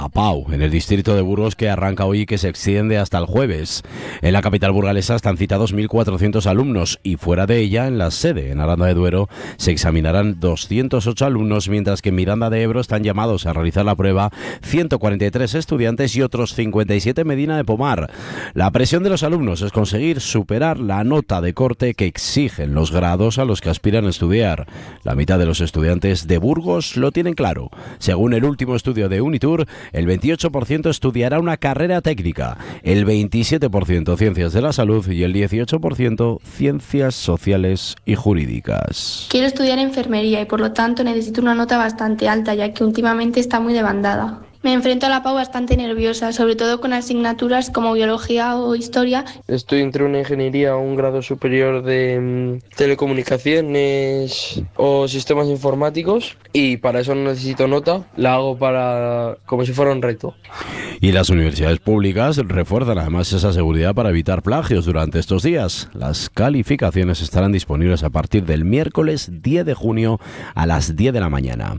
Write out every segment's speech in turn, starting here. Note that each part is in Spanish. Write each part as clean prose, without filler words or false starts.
la PAU, en el distrito de Burgos, que arranca hoy y que se extiende hasta el jueves. En la capital burgalesa están citados 1.400 alumnos y fuera de ella, en la sede, en Aranda de Duero, se examinarán 208 alumnos, mientras que en Miranda de Ebro están llamados a realizar la prueba 143 estudiantes y otros 57 en Medina de Pomar. La presión de los alumnos es conseguir superar la nota de corte que exigen los grados a los que aspiran a estudiar. La mitad de los estudiantes de Burgos lo tienen claro. Según el último estudio de Unitur, el 28% estudiará una carrera técnica, el 27% ciencias de la salud y el 18% ciencias sociales y jurídicas. Quiero estudiar enfermería y por lo tanto necesito una nota bastante alta, ya que últimamente está muy demandada. Me enfrento a la PAU bastante nerviosa, sobre todo con asignaturas como biología o historia. Estoy entre una ingeniería o un grado superior de telecomunicaciones o sistemas informáticos y para eso no necesito nota, la hago como si fuera un reto. Y las universidades públicas refuerzan además esa seguridad para evitar plagios durante estos días. Las calificaciones estarán disponibles a partir del miércoles 10 de junio a las 10 de la mañana.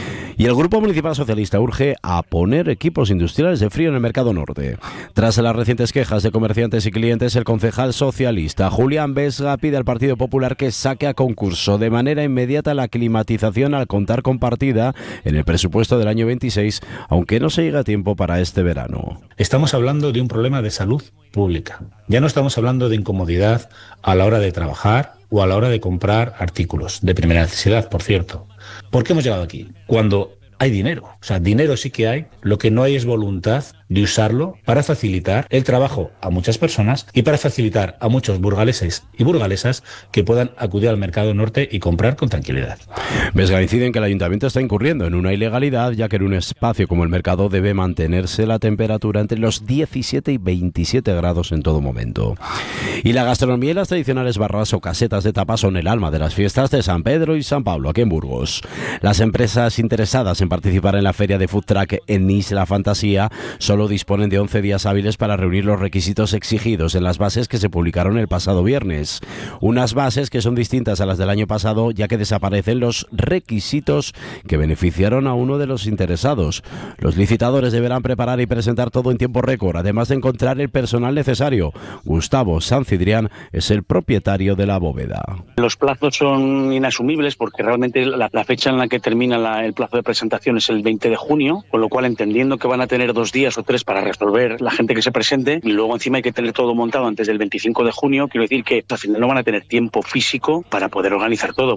Y el Grupo Municipal Socialista urge a poner equipos industriales de frío en el Mercado Norte. Tras las recientes quejas de comerciantes y clientes, el concejal socialista Julián Vesga pide al Partido Popular que saque a concurso de manera inmediata la climatización al contar con partida en el presupuesto del año 26, aunque no se llegue a tiempo para este verano. Estamos hablando de un problema de salud pública. Ya no estamos hablando de incomodidad a la hora de trabajar o a la hora de comprar artículos de primera necesidad, por cierto. ¿Por qué hemos llegado aquí? Cuando hay dinero, o sea, dinero sí que hay, lo que no hay es voluntad de usarlo para facilitar el trabajo a muchas personas y para facilitar a muchos burgaleses y burgalesas que puedan acudir al Mercado Norte y comprar con tranquilidad. Vesga incide en que el ayuntamiento está incurriendo en una ilegalidad, ya que en un espacio como el mercado debe mantenerse la temperatura entre los 17 y 27 grados en todo momento. Y la gastronomía y las tradicionales barras o casetas de tapas son el alma de las fiestas de San Pedro y San Pablo, aquí en Burgos. Las empresas interesadas en participar en la feria de Food Truck en Isla Fantasía solo disponen de 11 días hábiles para reunir los requisitos exigidos en las bases que se publicaron el pasado viernes. Unas bases que son distintas a las del año pasado, ya que desaparecen los requisitos que beneficiaron a uno de los interesados. Los licitadores deberán preparar y presentar todo en tiempo récord, además de encontrar el personal necesario. Gustavo Sancidrián es el propietario de la bóveda. Los plazos son inasumibles porque realmente la fecha en la que termina el plazo de presentación es el 20 de junio, con lo cual entendiendo que van a tener 2 días o 3 para resolver la gente que se presente y luego encima hay que tener todo montado antes del 25 de junio, quiero decir que al final no van a tener tiempo físico para poder organizar todo.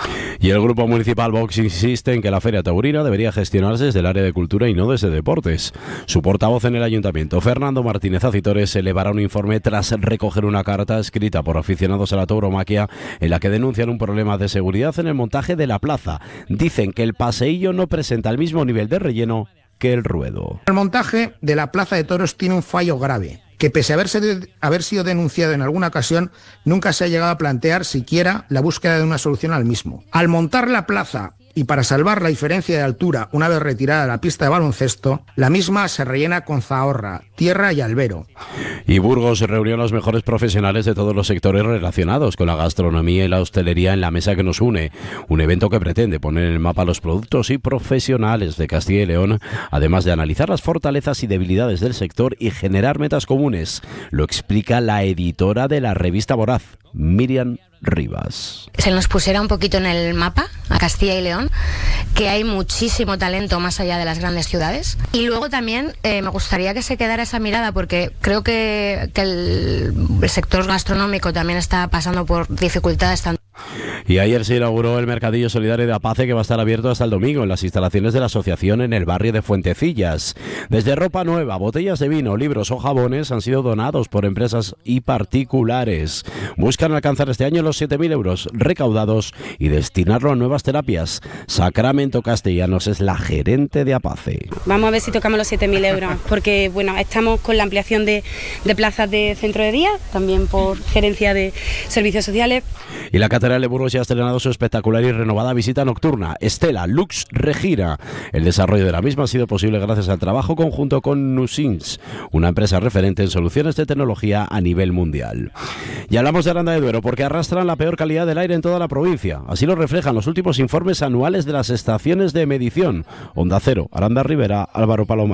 Y el Grupo Municipal Vox insiste en que la Feria Taurina debería gestionarse desde el área de cultura y no desde deportes. Su portavoz en el ayuntamiento, Fernando Martínez Acitores, elevará un informe tras recoger una carta escrita por aficionados a la tauromaquia en la que denuncian un problema de seguridad en el montaje de la plaza. Dicen que el paseillo no presenta al mismo nivel de relleno que el ruedo. El montaje de la Plaza de Toros tiene un fallo grave, que pese a haber sido denunciado en alguna ocasión, nunca se ha llegado a plantear siquiera la búsqueda de una solución al mismo. Al montar la plaza y para salvar la diferencia de altura una vez retirada la pista de baloncesto, la misma se rellena con zahorra, tierra y albero. Y Burgos reunió a los mejores profesionales de todos los sectores relacionados con la gastronomía y la hostelería en la mesa que nos une. Un evento que pretende poner en el mapa los productos y profesionales de Castilla y León, además de analizar las fortalezas y debilidades del sector y generar metas comunes. Lo explica la editora de la revista Voraz, Miriam Rivas. Se nos pusiera un poquito en el mapa a Castilla y León, que hay muchísimo talento más allá de las grandes ciudades. Y luego también me gustaría que se quedara esa mirada, porque creo que el sector gastronómico también está pasando por dificultades tanto. Y ayer se inauguró el Mercadillo Solidario de Apace, que va a estar abierto hasta el domingo en las instalaciones de la asociación en el barrio de Fuentecillas. Desde ropa nueva, botellas de vino, libros o jabones han sido donados por empresas y particulares. Buscan alcanzar este año los 7.000 euros recaudados y destinarlo a nuevas terapias. Sacramento Castellanos es la gerente de Apace. Vamos a ver si tocamos los 7.000 euros, porque bueno, estamos con la ampliación de plazas de centro de día, también por gerencia de servicios sociales. Y la Catedral de Burgos ya ha estrenado su espectacular y renovada visita nocturna, Estela Lux Regira. El desarrollo de la misma ha sido posible gracias al trabajo conjunto con Nusins, una empresa referente en soluciones de tecnología a nivel mundial. Y hablamos de Aranda de Duero porque arrastran la peor calidad del aire en toda la provincia. Así lo reflejan los últimos informes anuales de las estaciones de medición. Onda Cero, Aranda Rivera, Álvaro Palomar.